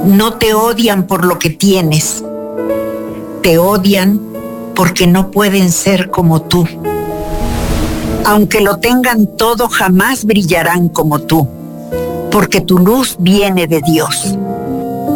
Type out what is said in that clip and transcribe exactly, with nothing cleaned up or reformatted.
No te odian por lo que tienes, te odian porque no pueden ser como tú. Aunque lo tengan todo, jamás brillarán como tú, porque tu luz viene de Dios.